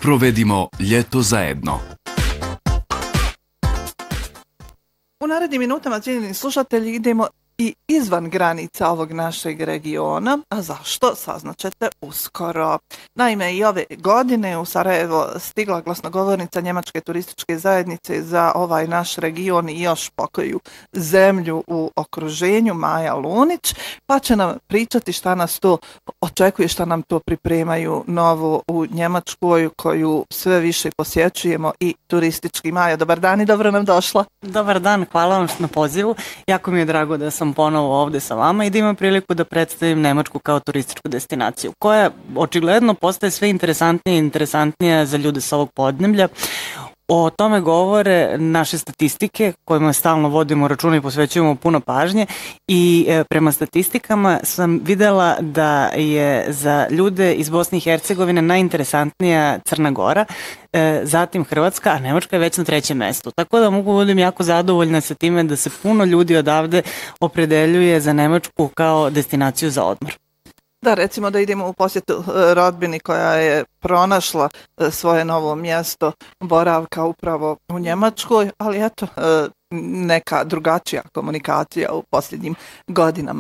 Provedimo ljeto zajedno. U narednim minutama, cijenjeni slušatelji, idemo i izvan granica ovog našeg regiona. A zašto? Saznaćete uskoro. Naime, i ove godine u Sarajevo stigla glasnogovornica Njemačke turističke zajednice za ovaj naš region i još pokoju zemlju u okruženju, Maja Lunić, pa će nam pričati šta nas to očekuje, šta nam to pripremaju novo u Njemačkoj, koju sve više posjećujemo i turistički. Maja, dobar dan i dobro nam došla. Dobar dan, hvala vam na pozivu. Jako mi je drago da sam ponovo ovde sa vama i da imam priliku da predstavim Nemačku kao turističku destinaciju, koja očigledno postaje sve interesantnija i interesantnija za ljude sa ovog podneblja. O tome govore naše statistike kojima stalno vodimo računa i posvećujemo puno pažnje i prema statistikama sam videla da je za ljude iz Bosne i Hercegovine najinteresantnija Crna Gora, zatim Hrvatska, a Nemačka je već na 3. mestu. Tako da mogu budem jako zadovoljna sa time da se puno ljudi odavde opredeljuje za Nemačku kao destinaciju za odmor. Da, recimo da idemo u posjetu rodbini koja je pronašla svoje novo mjesto boravka upravo u Njemačkoj, ali eto, neka drugačija komunikacija u posljednjim godinama.